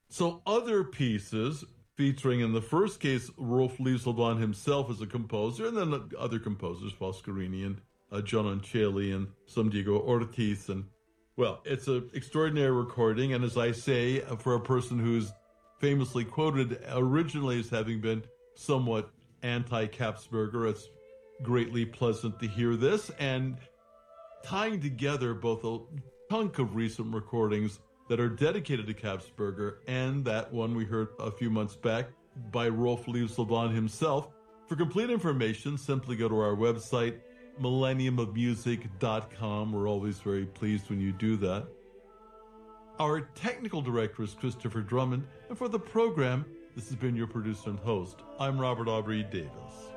So other pieces featuring in the first case Rolf Lieselban himself as a composer, and then other composers, Foscarini and John Anceli and some Diego Ortiz, and well, it's an extraordinary recording. And as I say, for a person who's famously quoted originally as having been somewhat anti-Kapsberger, it's greatly pleasant to hear this, and tying together both a chunk of recent recordings that are dedicated to Kapsberger and that one we heard a few months back by Rolf Lieselban himself. For complete information, simply go to our website, millenniumofmusic.com. We're always very pleased when you do that. Our technical director is Christopher Drummond, and for the program, this has been your producer and host. I'm Robert Aubrey Davis.